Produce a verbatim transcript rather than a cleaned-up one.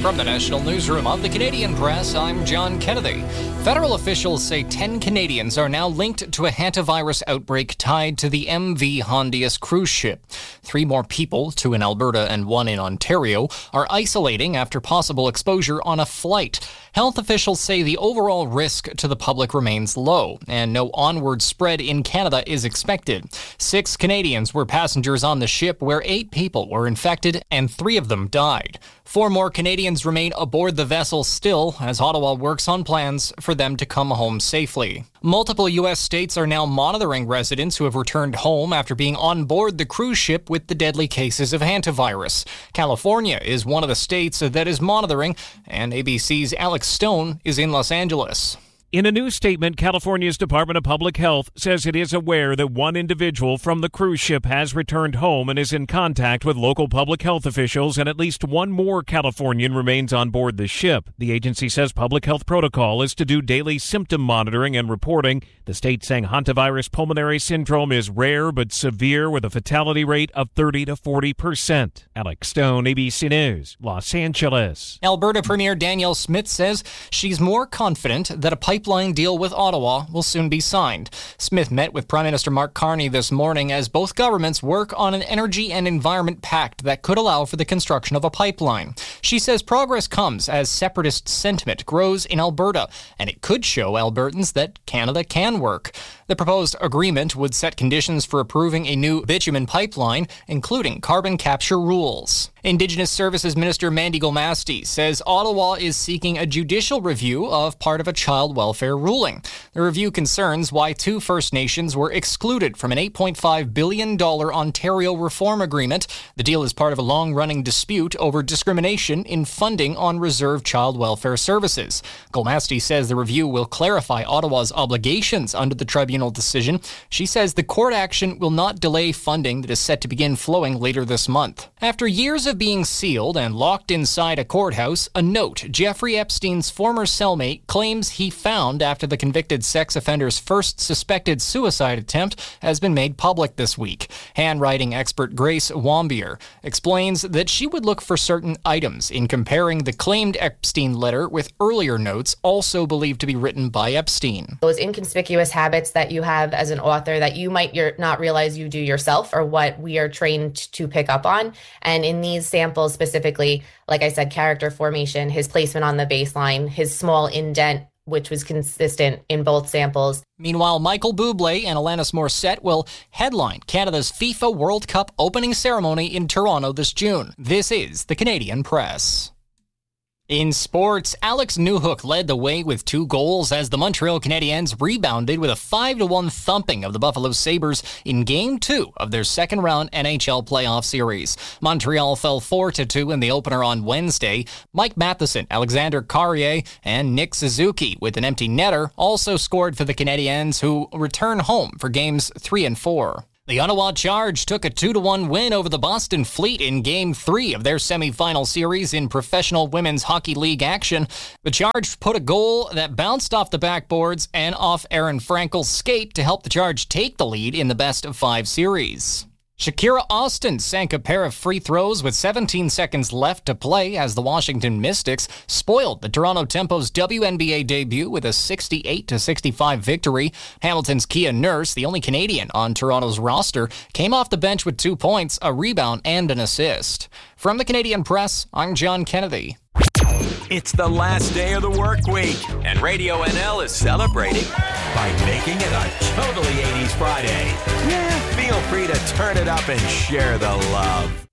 From the National Newsroom of the Canadian Press, I'm John Kennedy. Federal officials say ten Canadians are now linked to a hantavirus outbreak tied to the M V Hondius cruise ship. Three more people, two in Alberta and one in Ontario, are isolating after possible exposure on a flight. Health officials say the overall risk to the public remains low, and no onward spread in Canada is expected. Six Canadians were passengers on the ship where eight people were infected and three of them died. Four more Canadians remain aboard the vessel still, as Ottawa works on plans for them to come home safely. Multiple U S states are now monitoring residents who have returned home after being on board the cruise ship with the deadly cases of hantavirus. California is one of the states that is monitoring, and A B C's Alex Stone is in Los Angeles. In a new statement, California's Department of Public Health says it is aware that one individual from the cruise ship has returned home and is in contact with local public health officials, and at least one more Californian remains on board the ship. The agency says public health protocol is to do daily symptom monitoring and reporting. The state saying hantavirus pulmonary syndrome is rare but severe, with a fatality rate of thirty to forty percent. Alex Stone, A B C News, Los Angeles. Alberta Premier Danielle Smith says she's more confident that a pipeline deal with Ottawa will soon be signed. Smith met with Prime Minister Mark Carney this morning as both governments work on an energy and environment pact that could allow for the construction of a pipeline. She says progress comes as separatist sentiment grows in Alberta, and it could show Albertans that Canada can work. The proposed agreement would set conditions for approving a new bitumen pipeline, including carbon capture rules. Indigenous Services Minister Mandy Gomasti says Ottawa is seeking a judicial review of part of a child welfare ruling. The review concerns why two First Nations were excluded from an eight point five billion dollars Ontario reform agreement. The deal is part of a long-running dispute over discrimination in funding on reserved child welfare services. Gomasti says the review will clarify Ottawa's obligations under the tribunal decision. She says the court action will not delay funding that is set to begin flowing later this month. After years of being sealed and locked inside a courthouse, a note Jeffrey Epstein's former cellmate claims he found after the convicted sex offender's first suspected suicide attempt has been made public this week. Handwriting expert Grace Wambier explains that she would look for certain items in comparing the claimed Epstein letter with earlier notes also believed to be written by Epstein. Those inconspicuous habits that you have as an author that you might not realize you do yourself are what we are trained to pick up on. And in these samples specifically, like I said, character formation, his placement on the baseline, his small indent, which was consistent in both samples. Meanwhile, Michael Bublé and Alanis Morissette will headline Canada's FIFA World Cup opening ceremony in Toronto this June. This is the Canadian Press. In sports, Alex Newhook led the way with two goals as the Montreal Canadiens rebounded with a five to one thumping of the Buffalo Sabres in Game two of their second-round N H L playoff series. Montreal fell four to two in the opener on Wednesday. Mike Matheson, Alexander Carrier, and Nick Suzuki, with an empty netter, also scored for the Canadiens, who return home for Games three and four. The Ottawa Charge took a two to one win over the Boston Fleet in Game three of their semifinal series in Professional Women's Hockey League action. The Charge put a goal that bounced off the backboards and off Aaron Frankel's skate to help the Charge take the lead in the best of five series. Shakira Austin sank a pair of free throws with seventeen seconds left to play as the Washington Mystics spoiled the Toronto Tempo's W N B A debut with a sixty-eight to sixty-five victory. Hamilton's Kia Nurse, the only Canadian on Toronto's roster, came off the bench with two points, a rebound, and an assist. From the Canadian Press, I'm John Kennedy. It's the last day of the work week, and Radio N L is celebrating by making it a totally eighties Friday. Yeah, feel free to turn it up and share the love.